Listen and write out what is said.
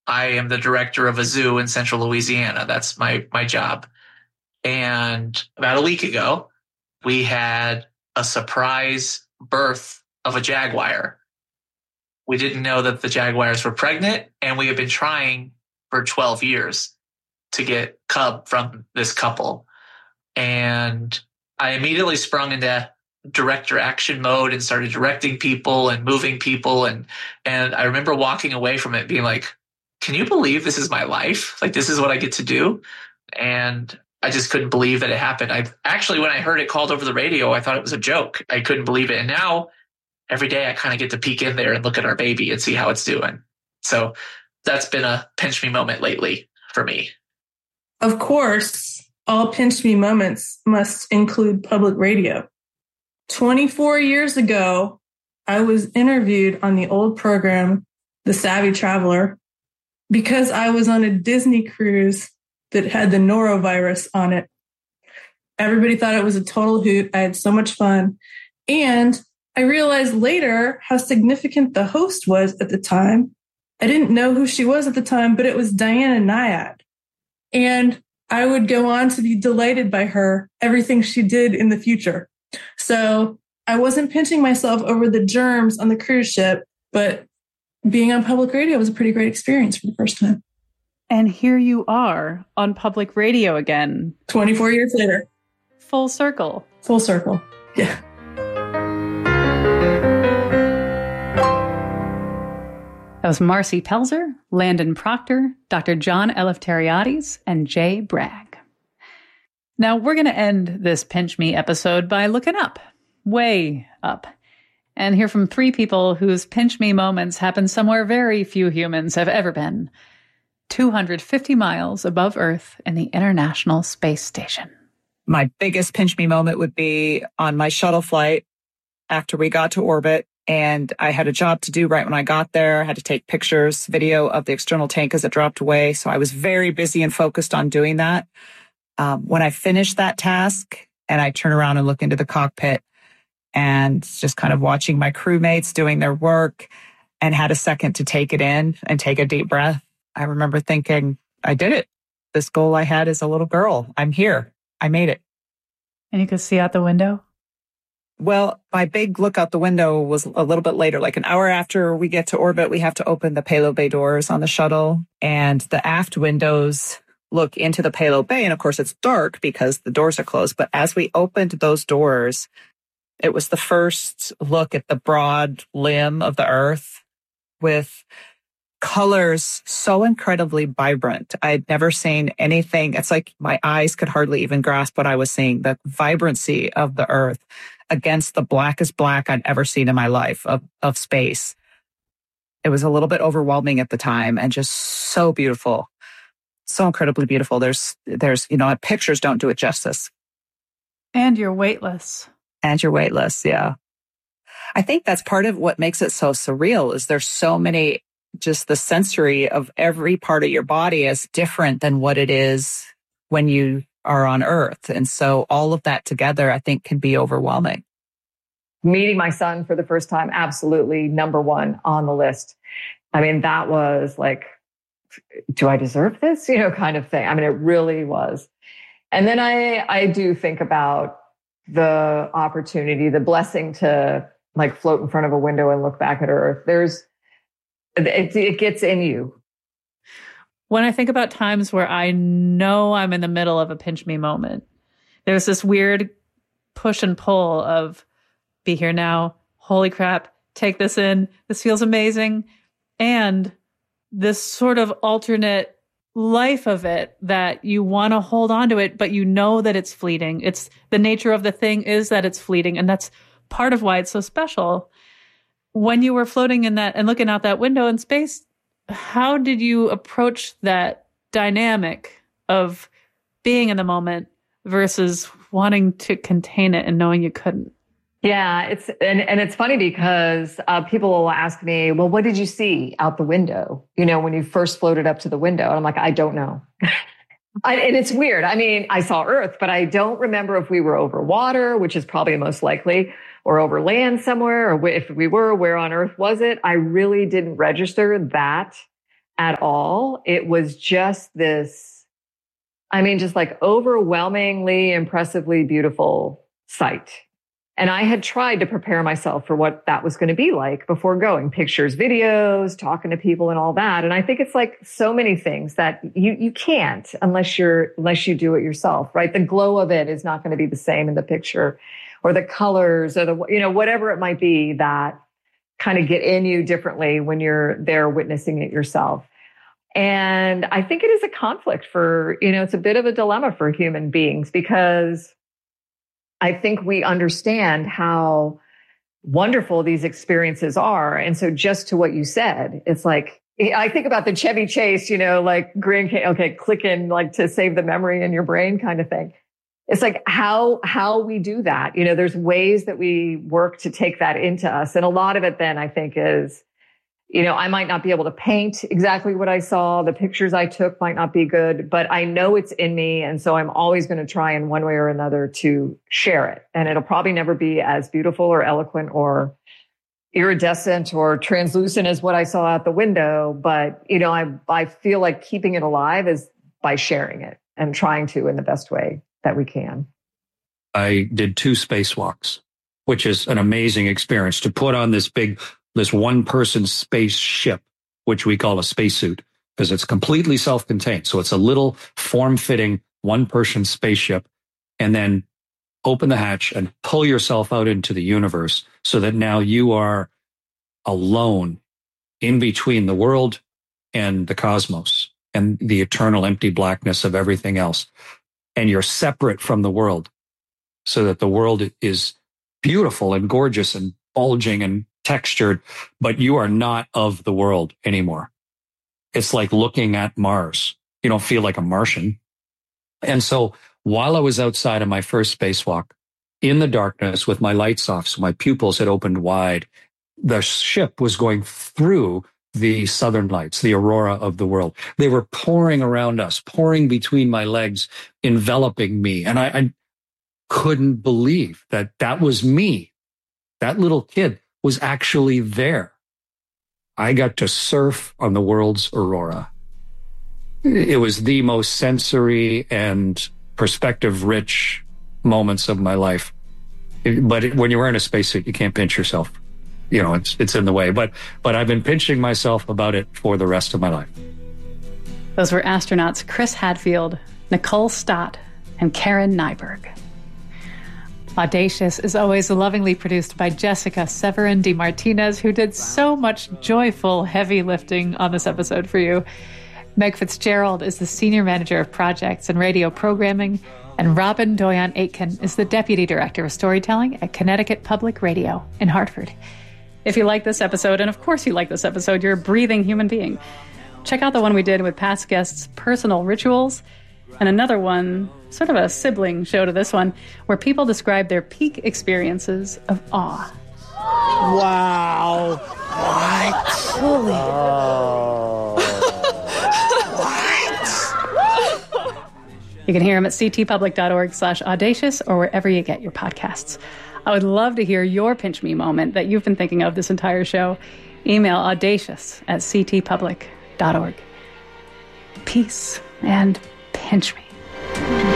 I am the director of a zoo in central Louisiana. That's my job. And about a week ago, we had a surprise birth of a jaguar. We didn't know that the jaguars were pregnant, and we have been trying for 12 years to get cub from this couple. And I immediately sprung into director action mode and started directing people and moving people. And I remember walking away from it being like, can you believe this is my life? Like, this is what I get to do. And I just couldn't believe that it happened. I actually, when I heard it called over the radio, I thought it was a joke. I couldn't believe it. And now every day I kind of get to peek in there and look at our baby and see how it's doing. So that's been a pinch me moment lately for me. Of course, all pinch me moments must include public radio. 24 years ago, I was interviewed on the old program, The Savvy Traveler, because I was on a Disney cruise that had the norovirus on it. Everybody thought it was a total hoot. I had so much fun. And I realized later how significant the host was at the time. I didn't know who she was at the time, but it was Diana Nyad. And I would go on to be delighted by her, everything she did in the future. So I wasn't pinching myself over the germs on the cruise ship, but being on public radio was a pretty great experience for the first time. And here you are on public radio again. 24 years later. Full circle. Full circle. Yeah. That was Marcy Pelzer, Landon Proctor, Dr. John Eleftheriades, and Jay Bragg. Now, we're going to end this Pinch Me episode by looking up, way up, and hear from three people whose Pinch Me moments happen somewhere very few humans have ever been. 250 miles above Earth in the International Space Station. My biggest pinch me moment would be on my shuttle flight after we got to orbit. And I had a job to do right when I got there. I had to take pictures, video of the external tank as it dropped away. So I was very busy and focused on doing that. When I finished that task and I turn around and look into the cockpit and just kind of watching my crewmates doing their work and had a second to take it in and take a deep breath, I remember thinking, I did it. This goal I had as a little girl. I'm here. I made it. And you could see out the window? Well, my big look out the window was a little bit later, like an hour after we get to orbit. We have to open the payload bay doors on the shuttle, and the aft windows look into the payload bay. And of course, it's dark because the doors are closed. But as we opened those doors, it was the first look at the broad limb of the Earth with colors so incredibly vibrant. I'd never seen anything. It's like my eyes could hardly even grasp what I was seeing. The vibrancy of the Earth against the blackest black I'd ever seen in my life of space. It was a little bit overwhelming at the time and just so beautiful. So incredibly beautiful. There's, pictures don't do it justice. And you're weightless. And you're weightless. Yeah. I think that's part of what makes it so surreal is there's so many, just the sensory of every part of your body is different than what it is when you are on Earth. And so all of that together, I think, can be overwhelming. Meeting my son for the first time, absolutely number one on the list. I mean, that was like, do I deserve this? Kind of thing. I mean, it really was. And then I do think about the opportunity, the blessing to like float in front of a window and look back at Earth. It gets in you. When I think about times where I know I'm in the middle of a pinch me moment, there's this weird push and pull of be here now. Holy crap. Take this in. This feels amazing. And this sort of alternate life of it that you want to hold on to it, but you know that it's fleeting. It's the nature of the thing is that it's fleeting. And that's part of why it's so special. When you were floating in that and looking out that window in space, how did you approach that dynamic of being in the moment versus wanting to contain it and knowing you couldn't? Yeah, it's funny because people will ask me, well, what did you see out the window? When you first floated up to the window, and I'm like, I don't know. And it's weird. I mean, I saw Earth, but I don't remember if we were over water, which is probably most likely, or over land somewhere, or if we were, where on Earth was it? I really didn't register that at all. It was just this, I mean, just like overwhelmingly, impressively beautiful sight. And I had tried to prepare myself for what that was going to be like before going. Pictures, videos, talking to people and all that. And I think it's like so many things that you can't unless you do it yourself, right? The glow of it is not going to be the same in the picture, or the colors, or the, you know, whatever it might be that kind of get in you differently when you're there witnessing it yourself. And I think it is a conflict for, you know, it's a bit of a dilemma for human beings, because I think we understand how wonderful these experiences are. And so just to what you said, it's like, I think about the Chevy Chase, you know, like click in like to save the memory in your brain kind of thing. It's like how we do that. You know, there's ways that we work to take that into us. And a lot of it then I think is, you know, I might not be able to paint exactly what I saw. The pictures I took might not be good, but I know it's in me. And so I'm always going to try in one way or another to share it. And it'll probably never be as beautiful or eloquent or iridescent or translucent as what I saw out the window. But, you know, I feel like keeping it alive is by sharing it and trying to in the best way that we can. I did 2 spacewalks, which is an amazing experience to put on this one-person spaceship, which we call a spacesuit, because it's completely self-contained. So it's a little form-fitting one-person spaceship, and then open the hatch and pull yourself out into the universe so that now you are alone in between the world and the cosmos and the eternal empty blackness of everything else. And you're separate from the world so that the world is beautiful and gorgeous and bulging and textured, but you are not of the world anymore. It's like looking at Mars. You don't feel like a Martian. And so while I was outside of my first spacewalk, in the darkness with my lights off, so my pupils had opened wide, the ship was going through the southern lights, the aurora of the world. They were pouring around us, pouring between my legs, enveloping me. And I couldn't believe that was me. That little kid was actually there. I got to surf on the world's aurora. It was the most sensory and perspective-rich moments of my life. But when you're wearing a spacesuit, you can't pinch yourself. You know, it's in the way. But I've been pinching myself about it for the rest of my life. Those were astronauts Chris Hadfield, Nicole Stott, and Karen Nyberg. Audacious is always lovingly produced by Jessica Severin de Martinez, who did so much joyful heavy lifting on this episode for you. Meg Fitzgerald is the Senior Manager of Projects and Radio Programming, and Robin Doyon Aitken is the Deputy Director of Storytelling at Connecticut Public Radio in Hartford. If you like this episode, and of course you like this episode, you're a breathing human being, check out the one we did with past guests, Personal Rituals, and another one, sort of a sibling show to this one, where people describe their peak experiences of awe. Wow. What? Holy. What? You can hear them at ctpublic.org/audacious or wherever you get your podcasts. I would love to hear your pinch me moment that you've been thinking of this entire show. Email audacious@ctpublic.org. Peace and pinch me.